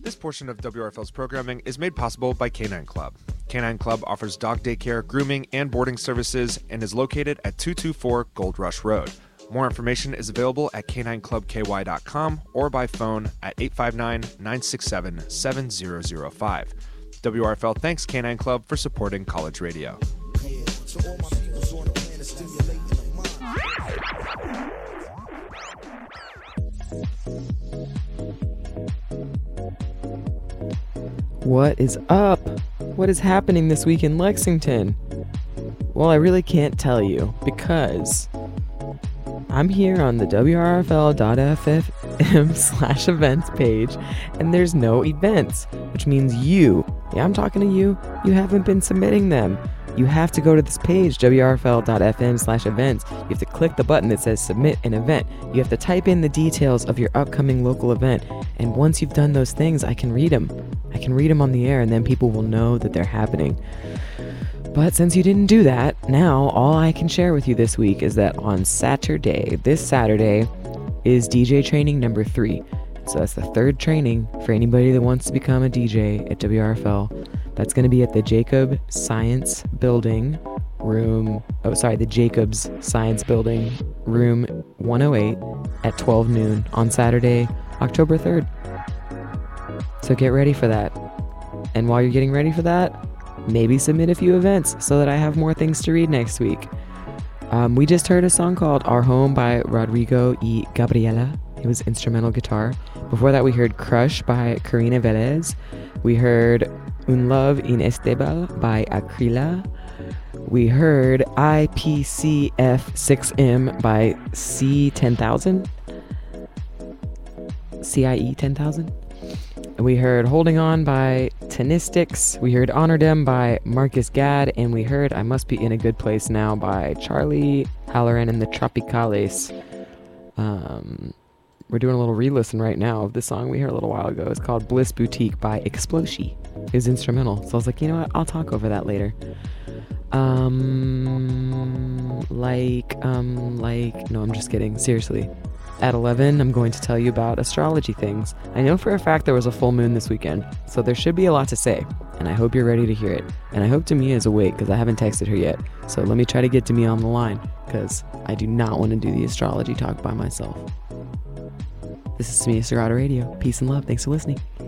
This portion of WRFL's programming is made possible by Canine Club. Canine Club offers dog daycare, grooming, and boarding services and is located at 224 Gold Rush Road. More information is available at canineclubky.com or by phone at 859-967-7005. WRFL thanks Canine Club for supporting college radio. What is up? What is happening this week in Lexington? Well, I really can't tell you because I'm here on the WRFL.FFM/events page and there's no events, which means you, I'm talking to you haven't been submitting them. You have to go to this page, WRFL.FM/events. You have to click the button that says submit an event. You have to type in the details of your upcoming local event. And once you've done those things, I can read them. I can read them on the air and then people will know that they're happening. But since you didn't do that, now all I can share with you this week is that on Saturday, this Saturday, is DJ training number 3. So that's the 3rd training for anybody that wants to become a DJ at WRFL. That's going to be at the Jacobs Science Building, the Jacobs Science Building, room 108 at 12 noon on Saturday, October 3rd. So get ready for that. And while you're getting ready for that, maybe submit a few events so that I have more things to read next week. We just heard a song called Our Home by Rodrigo y Gabriela. It was instrumental guitar. Before that, we heard Crush by Karina Velez. We heard Un Love Inestable by Akrila. We heard IPCF6M by C10000. CIE 10000. We heard Holding On by Tenistics. We heard Honor Them by Marcus Gadd. And we heard I Must Be in a Good Place Now by Charlie Halloran and the Tropicales. We're doing a little re-listen right now of the song we heard a little while ago. It's called Bliss Boutique by Exploshi. It was instrumental. So I was like, you know what? I'll talk over that later. No, I'm just kidding. Seriously. At 11, I'm going to tell you about astrology things. I know for a fact there was a full moon this weekend, so there should be a lot to say, and I hope you're ready to hear it. And I hope Tamia is awake, because I haven't texted her yet. So let me try to get Tamia on the line, because I do not want to do the astrology talk by myself. This is Tamia Serrata Radio. Peace and love. Thanks for listening.